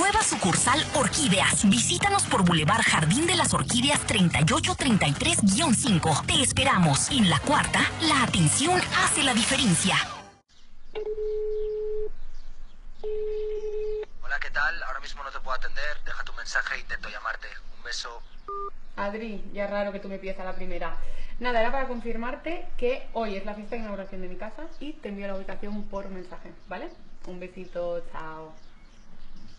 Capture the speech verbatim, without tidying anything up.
Nueva sucursal Orquídeas. Visítanos por Boulevard Jardín de las Orquídeas treinta y ocho treinta y tres guión cinco. Te esperamos. En la cuarta, la atención hace la diferencia. Hola, ¿qué tal? Ahora mismo no te puedo atender. Deja tu mensaje e intento llamarte. Un beso. Adri, ya es raro que tú me pidas a la primera. Nada, era para confirmarte que hoy es la fiesta de inauguración de mi casa y te envío la ubicación por mensaje, ¿vale? Un besito, chao.